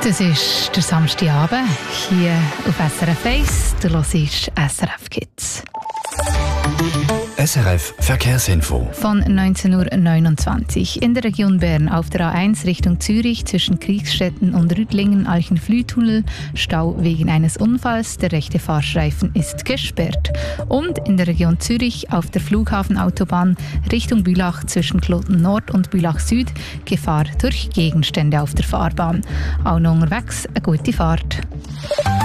Das ist der Samstagabend hier auf SRF 1. Du hörst SRF Kids. SRF Verkehrsinfo. Von 19:29 Uhr in der Region Bern auf der A1 Richtung Zürich zwischen Kriegstetten und Rüdlingen-Alchenflüh-Tunnel Stau wegen eines Unfalls. Der rechte Fahrstreifen ist gesperrt. Und in der Region Zürich auf der Flughafenautobahn Richtung Bülach zwischen Kloten Nord und Bülach Süd Gefahr durch Gegenstände auf der Fahrbahn. Auch noch unterwegs eine gute Fahrt.